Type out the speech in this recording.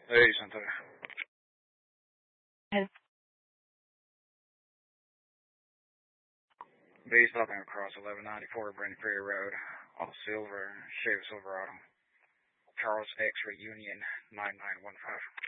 Hey, Santa. Has B stopping across 1194 Brent Ferry Road. All silver, Chevy Silverado. Charles X Reunion 9915.